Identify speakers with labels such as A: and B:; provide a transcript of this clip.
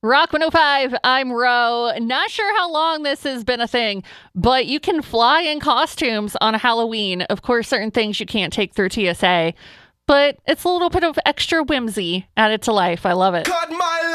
A: Rock 105, I'm Ro. Not sure how long this has been a thing, but you can fly in costumes on Halloween. Of course, certain things you can't take through TSA, but it's a little bit of extra whimsy added to life. I love it.